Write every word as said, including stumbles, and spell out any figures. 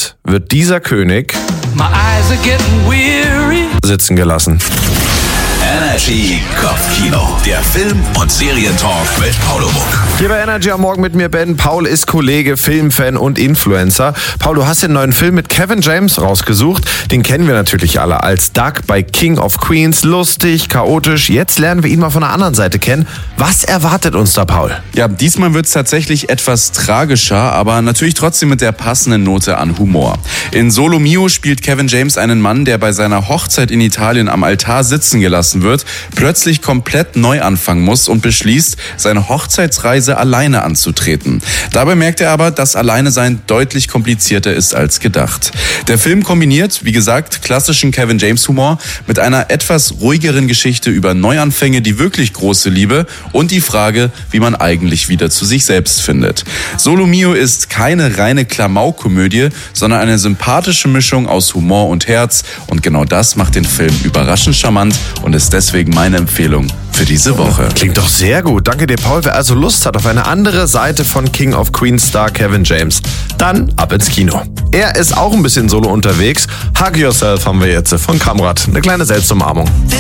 jetzt wird dieser König sitzen gelassen. Energy Kopfkino, der Film- und Serientalk mit Paul Muck. Hier bei Energy am Morgen mit mir Ben. Paul ist Kollege, Filmfan und Influencer. Paul, du hast den neuen Film mit Kevin James rausgesucht. Den kennen wir natürlich alle als Doug bei King of Queens. Lustig, chaotisch. Jetzt lernen wir ihn mal von der anderen Seite kennen. Was erwartet uns da, Paul? Ja, diesmal wird es tatsächlich etwas tragischer, aber natürlich trotzdem mit der passenden Note an Humor. In Solo Mio spielt Kevin James einen Mann, der bei seiner Hochzeit in Italien am Altar sitzen gelassen wird, plötzlich komplett neu anfangen muss und beschließt, seine Hochzeitsreise alleine anzutreten. Dabei merkt er aber, dass Alleinesein deutlich komplizierter ist als gedacht. Der Film kombiniert, wie gesagt, klassischen Kevin James Humor mit einer etwas ruhigeren Geschichte über Neuanfänge, die wirklich große Liebe und die Frage, wie man eigentlich wieder zu sich selbst findet. Solo Mio ist keine reine Klamauk-Komödie, sondern eine sympathische Mischung aus Humor und Herz, und genau das macht den Film überraschend charmant und ist deswegen meine Empfehlung für diese Woche. Klingt doch sehr gut. Danke dir, Paul. Wer also Lust hat auf eine andere Seite von King of Queens Star Kevin James, dann ab ins Kino. Er ist auch ein bisschen solo unterwegs. Hug Yourself haben wir jetzt von Kamrat. Eine kleine Selbstumarmung.